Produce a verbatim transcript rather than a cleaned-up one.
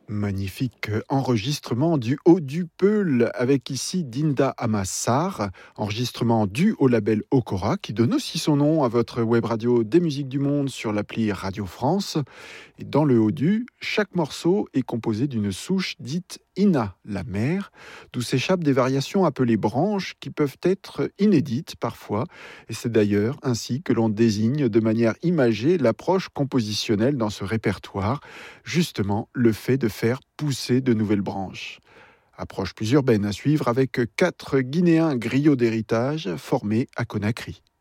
Magnifique enregistrement du Haut du Peul avec ici Dinda Amassar, enregistrement dû au label Okora qui donne aussi son nom à votre web radio des musiques du monde sur l'appli Radio France. Et dans le Haut du, chaque morceau est composé d'une souche dite Ina, la mère, d'où s'échappent des variations appelées branches qui peuvent être inédites parfois. Et c'est d'ailleurs ainsi que l'on désigne de manière imagée l'approche compositionnelle dans ce répertoire, justement le fait de faire pousser de nouvelles branches. Approche plus urbaine à suivre avec quatre Guinéens griots d'héritage formés à Conakry.